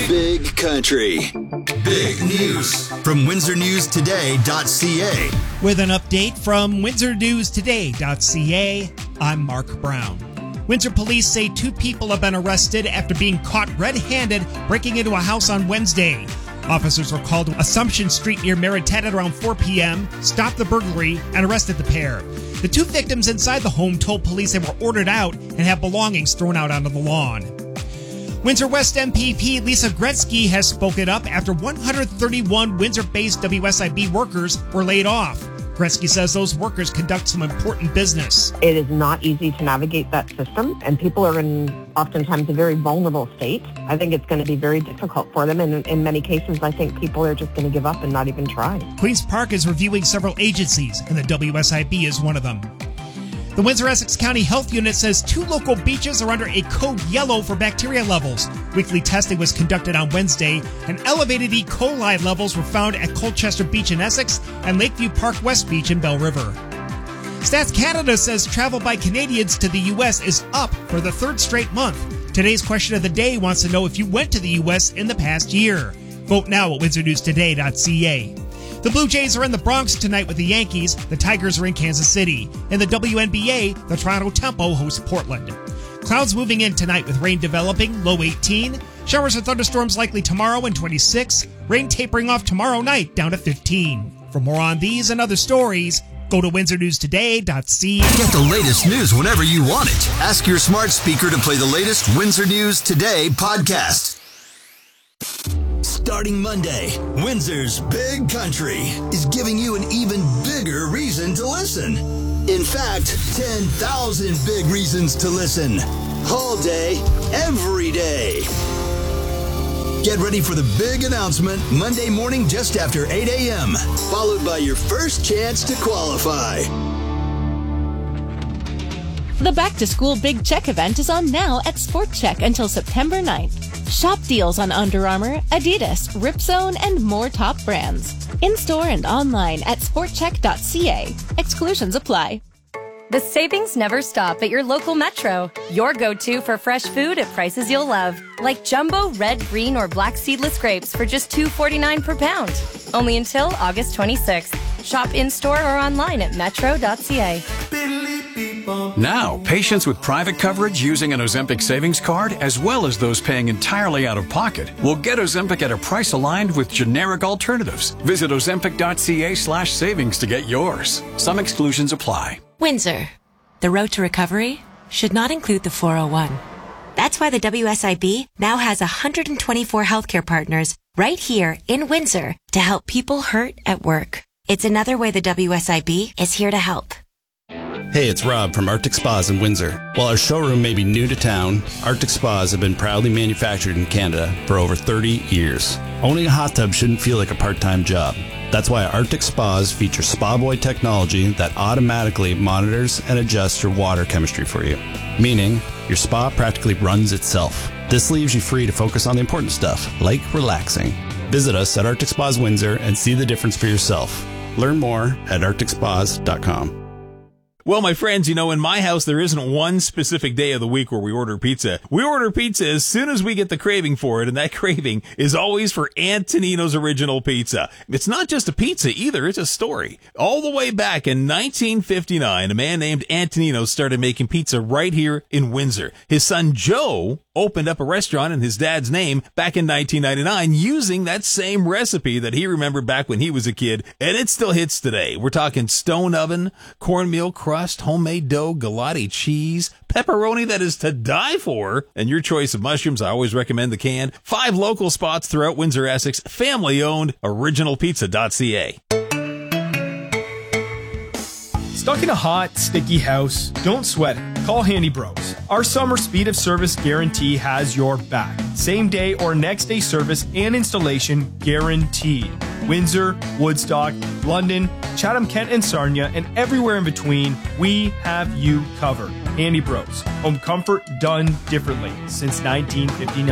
Big Country. Big News from WindsorNewsToday.ca. With an update from WindsorNewsToday.ca, I'm Mark Brown. Windsor police say 2 people have been arrested after being caught red-handed breaking into a house on Wednesday. Officers were called to Assumption Street near Marietta at around 4 p.m., stopped the burglary, and arrested the pair. The 2 victims inside the home told police they were ordered out and have belongings thrown out onto the lawn. Windsor West MPP Lisa Gretzky has spoken up after 131 Windsor-based WSIB workers were laid off. Gretzky says those workers conduct some important business. It is not easy to navigate that system, and people are in oftentimes a very vulnerable state. I think it's going to be very difficult for them, and in many cases, I think people are just going to give up and not even try. Queen's Park is reviewing several agencies, and the WSIB is one of them. The Windsor-Essex County Health Unit says 2 local beaches are under a code yellow for bacteria levels. Weekly testing was conducted on Wednesday, and elevated E. coli levels were found at Colchester Beach in Essex and Lakeview Park West Beach in Bell River. Stats Canada says travel by Canadians to the U.S. is up for the 3rd straight month. Today's question of the day wants to know if you went to the U.S. in the past year. Vote now at WindsorNewsToday.ca. The Blue Jays are in the Bronx tonight with the Yankees. The Tigers are in Kansas City. In the WNBA, the Toronto Tempo hosts Portland. Clouds moving in tonight with rain developing, low 18. Showers or thunderstorms likely tomorrow and 26. Rain tapering off tomorrow night down to 15. For more on these and other stories, go to WindsorNewsToday.ca. Get the latest news whenever you want it. Ask your smart speaker to play the latest Windsor News Today podcast. Starting Monday, Windsor's Big Country is giving you an even bigger reason to listen. In fact, 10,000 big reasons to listen. All day, every day. Get ready for the big announcement Monday morning just after 8 a.m., followed by your first chance to qualify. The Back to School Big Check event is on now at Sport Check until September 9th. Shop deals on Under Armour, Adidas, Ripzone, and more top brands. In-store and online at sportcheck.ca. Exclusions apply. The savings never stop at your local Metro. Your go-to for fresh food at prices you'll love. Like jumbo red, green, or black seedless grapes for just $2.49 per pound. Only until August 26th. Shop in-store or online at metro.ca. Now, patients with private coverage using an Ozempic savings card, as well as those paying entirely out of pocket, will get Ozempic at a price aligned with generic alternatives. Visit ozempic.ca/savings to get yours. Some exclusions apply. Windsor. The road to recovery should not include the 401. That's why the WSIB now has 124 healthcare partners right here in Windsor to help people hurt at work. It's another way the WSIB is here to help. Hey, it's Rob from Arctic Spas in Windsor. While our showroom may be new to town, Arctic Spas have been proudly manufactured in Canada for over 30 years. Owning a hot tub shouldn't feel like a part-time job. That's why Arctic Spas feature Spa Boy technology that automatically monitors and adjusts your water chemistry for you, meaning your spa practically runs itself. This leaves you free to focus on the important stuff, like relaxing. Visit us at Arctic Spas Windsor and see the difference for yourself. Learn more at arcticspas.com. Well, my friends, you know, in my house, there isn't one specific day of the week where we order pizza. We order pizza as soon as we get the craving for it, and that craving is always for Antonino's Original Pizza. It's not just a pizza either, it's a story. All the way back in 1959, a man named Antonino started making pizza right here in Windsor. His son Joe opened up a restaurant in his dad's name back in 1999 using that same recipe that he remembered back when he was a kid, and it still hits today. We're talking stone oven, cornmeal crust, homemade dough, galati cheese, pepperoni that is to die for, and your choice of mushrooms. I always recommend the canned. 5 local spots throughout Windsor, Essex, family-owned, originalpizza.ca. Stuck in a hot, sticky house? Don't sweat it. Call Handy Bros. Our summer speed of service guarantee has your back. Same day or next day service and installation guaranteed. Windsor, Woodstock, London, Chatham-Kent and Sarnia, and everywhere in between, we have you covered. Handy Bros. Home comfort done differently since 1959.